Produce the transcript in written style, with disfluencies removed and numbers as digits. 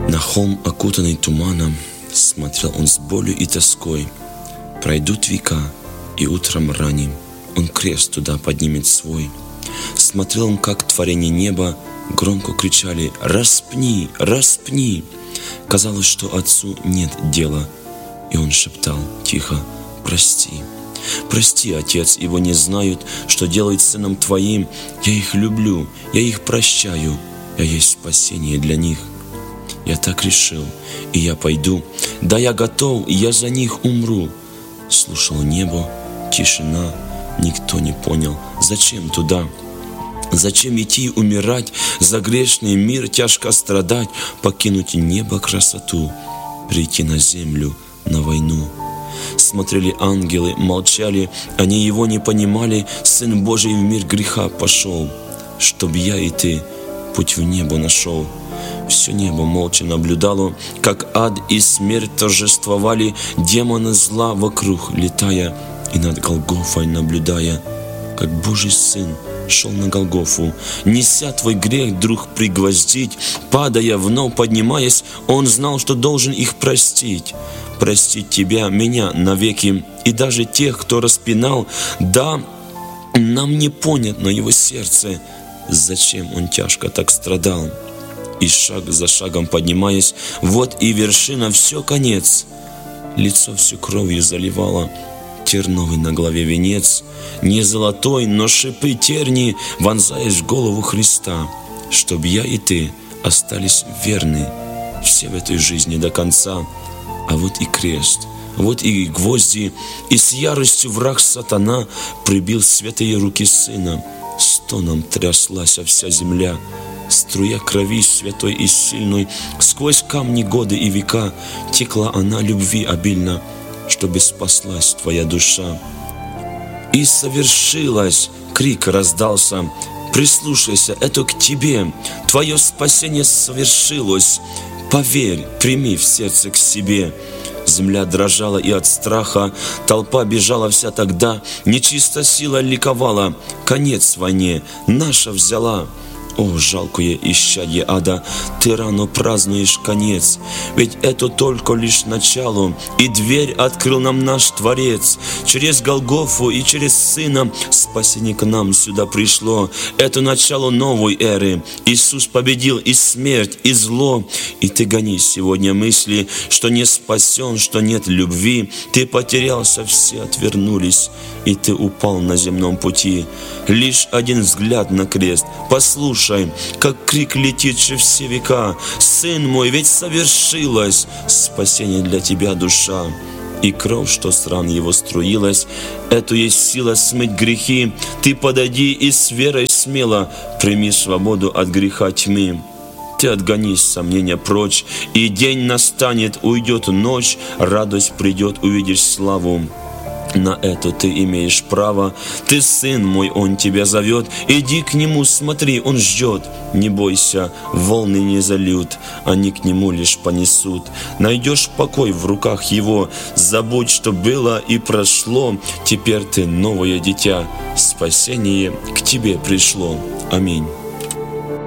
На холм, окутанный туманом, смотрел он с болью и тоской. Пройдут века, и утром ранним он крест туда поднимет свой. Смотрел он, как творение неба громко кричали: «Распни, распни!» Казалось, что отцу нет дела, и он шептал тихо: «Прости, прости, отец, ибо не знают, что делают с сыном твоим. Я их люблю, я их прощаю, я есть спасение для них. Я так решил, и я пойду. Да, я готов, и я за них умру». Слушало небо, тишина, никто не понял, зачем туда. Зачем идти умирать, за грешный мир тяжко страдать, покинуть небо красоту, прийти на землю, на войну. Смотрели ангелы, молчали, они его не понимали. Сын Божий в мир греха пошел, чтоб я и ты путь в небо нашел. Все небо молча наблюдало, как ад и смерть торжествовали, демоны зла вокруг летая и над Голгофой наблюдая, как Божий Сын шел на Голгофу, неся твой грех, друг, пригвоздить. Падая, вновь поднимаясь, он знал, что должен их простить. Простить тебя, меня навеки, и даже тех, кто распинал. Да, нам не понятно его сердце, зачем он тяжко так страдал. И шаг за шагом поднимаясь, вот и вершина, все конец. Лицо все кровью заливало, терновый на голове венец, не золотой, но шипы терни, вонзаясь в голову Христа, чтоб я и ты остались верны все в этой жизни до конца. А вот и крест, вот и гвозди, и с яростью враг сатана прибил святые руки сына. Стоном тряслась вся земля, струя крови святой и сильной, сквозь камни годы и века текла она любви обильно, чтобы спаслась твоя душа. И совершилось, крик раздался: прислушайся, это к тебе, твое спасение совершилось. Поверь, прими в сердце к себе. Земля дрожала и от страха, толпа бежала вся тогда, нечиста сила ликовала, конец войне наша взяла. О, жалкое исчадье ада, ты рано празднуешь конец, ведь это только лишь начало, и дверь открыл нам наш Творец. Через Голгофу и через Сына спасение к нам сюда пришло. Это начало новой эры. Иисус победил и смерть, и зло. И ты гони сегодня мысли, что не спасен, что нет любви. Ты потерялся, все отвернулись, и ты упал на земном пути. Лишь один взгляд на крест, послушай, как крик летит же все века: «Сын мой, ведь совершилось спасение для тебя, душа!» И кровь, что с ран его струилась, эту есть сила смыть грехи. Ты подойди и с верой смело прими свободу от греха тьмы. Ты отгони сомнения прочь, и день настанет, уйдет ночь, радость придет, увидишь славу. На это ты имеешь право. Ты сын мой, он тебя зовет. Иди к нему, смотри, он ждет. Не бойся, волны не зальют, они к нему лишь понесут. Найдешь покой в руках его. Забудь, что было и прошло. Теперь ты новое дитя. Спасение к тебе пришло. Аминь.